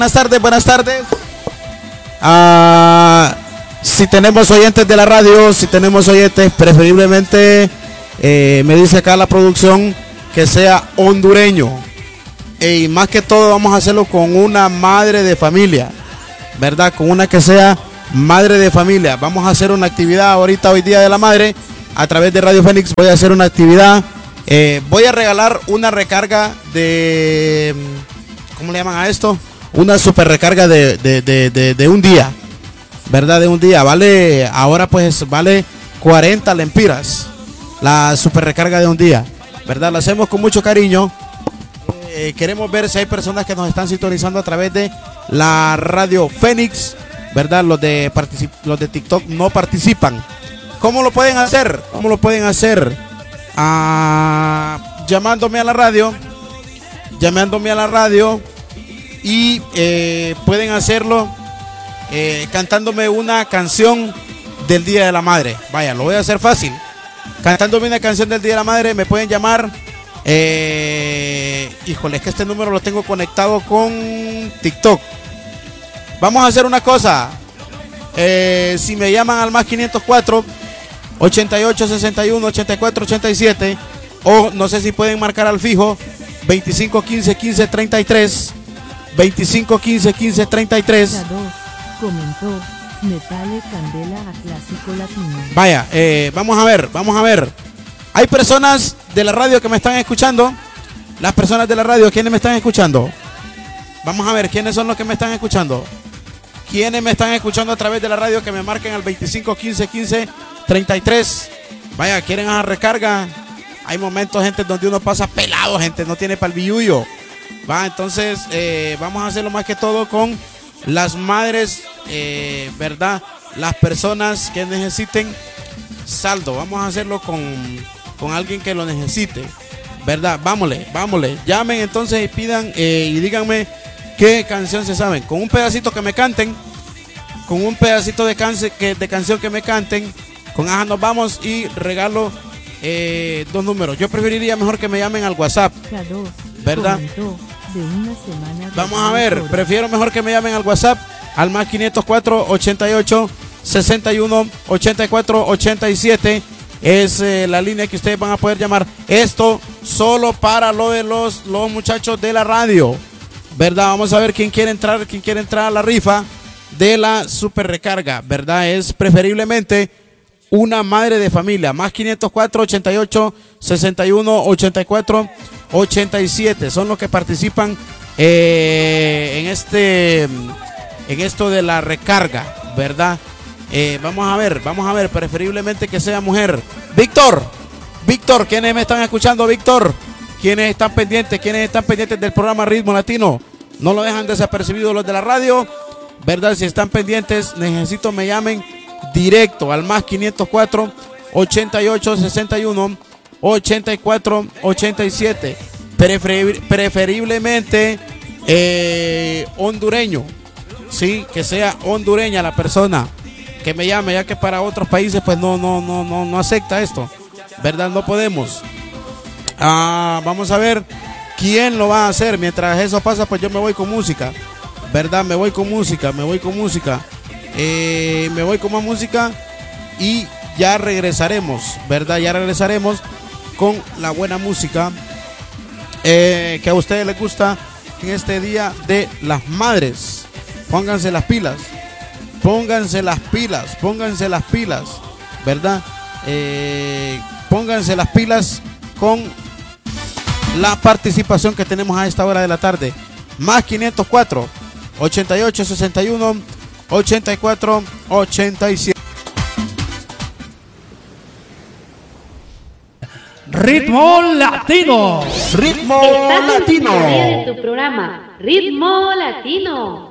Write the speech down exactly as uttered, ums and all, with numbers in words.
Buenas tardes, buenas tardes. Ah, si tenemos oyentes de la radio, si tenemos oyentes, preferiblemente, eh, me dice acá la producción, que sea hondureño. Y más que todo vamos a hacerlo con una madre de familia, ¿verdad? Con una que sea madre de familia. Vamos a hacer una actividad ahorita, hoy día de la madre, a través de Radio Fénix. Voy a hacer una actividad. Eh, voy a regalar una recarga de, ¿cómo le llaman a esto? Una super recarga de, de, de, de, de un día, ¿verdad? De un día. Vale, ahora pues vale cuarenta lempiras. La super recarga de un día, ¿verdad? La hacemos con mucho cariño. Eh, queremos ver si hay personas que nos están sintonizando a través de la Radio Fénix, ¿verdad? Los de, los de TikTok no participan. ¿Cómo lo pueden hacer? ¿Cómo lo pueden hacer? Ah, llamándome a la radio, llamándome a la radio. Y eh, pueden hacerlo eh, cantándome una canción del Día de la Madre. Vaya, lo voy a hacer fácil. Cantándome una canción del Día de la Madre, me pueden llamar. Eh, híjole, es que este número lo tengo conectado con TikTok. Vamos a hacer una cosa. Eh, si me llaman al más quinientos cuatro, ochenta y ocho, sesenta y uno, ochenta y cuatro, ochenta y siete, o no sé si pueden marcar al fijo veinticinco, quince, quince, treinta y tres. veinticinco, quince, quince, treinta y tres. Comentó Metale Candela a Clásico Latino. Vaya, eh, vamos a ver, vamos a ver. Hay personas de la radio que me están escuchando. Las personas de la radio, ¿quiénes me están escuchando? Vamos a ver, ¿quiénes son los que me están escuchando? ¿Quiénes me están escuchando a través de la radio? Que me marquen al veinticinco, quince, quince, treinta y tres. Vaya, ¿quieren a recarga? Hay momentos, gente, donde uno pasa pelado, gente, no tiene para el billullo. Va, entonces eh, vamos a hacerlo más que todo con las madres, eh, ¿verdad? Las personas que necesiten saldo. Vamos a hacerlo con, con alguien que lo necesite, ¿verdad? Vámonos, vámonos. Llamen entonces y pidan eh, y díganme qué canción se saben. Con un pedacito que me canten, con un pedacito de, cance, que, de canción que me canten, con ajá nos vamos y regalo eh, dos números. Yo preferiría mejor que me llamen al WhatsApp, ¿verdad? De una semana de Vamos a ver, prefiero mejor que me llamen al WhatsApp al más quinientos cuatro, ochenta y ocho, sesenta y uno, ochenta y cuatro, ochenta y siete. Es eh, la línea que ustedes van a poder llamar. Esto solo para lo de los, los muchachos de la radio, ¿verdad? Vamos a ver quién quiere entrar, quién quiere entrar a la rifa de la super recarga, ¿verdad? Es preferiblemente una madre de familia. Más quinientos cuatro, ochenta y ocho, sesenta y uno, ochenta y cuatro, ochenta y siete. Son los que participan eh, en este en esto de la recarga, ¿verdad? Eh, vamos a ver, vamos a ver, preferiblemente que sea mujer. Víctor, Víctor, ¿quiénes me están escuchando, Víctor? ¿Quiénes están pendientes? ¿Quiénes están pendientes del programa Ritmo Latino? No lo dejan desapercibido los de la radio, ¿verdad? Si están pendientes, necesito me llamen directo al más quinientos cuatro, ochenta y ocho, sesenta y uno, ochenta y cuatro, ochenta y siete. Prefer, preferiblemente eh, hondureño, sí, que sea hondureña la persona que me llame, ya que para otros países pues no, no, no, no, no acepta esto, ¿verdad? No podemos. Ah, vamos a ver quién lo va a hacer. Mientras eso pasa, pues yo me voy con música, ¿verdad? Me voy con música, me voy con música. Eh, me voy con más música y ya regresaremos, ¿verdad? Ya regresaremos con la buena música eh, que a ustedes les gusta en este Día de las Madres. Pónganse las pilas, pónganse las pilas, pónganse las pilas, ¿verdad? Eh, pónganse las pilas con la participación que tenemos a esta hora de la tarde. Más quinientos cuatro, ochenta y ocho, sesenta y uno, ochenta y cuatro, ochenta y siete. Ritmo Latino. Ritmo Latino. Tu programa Ritmo Latino.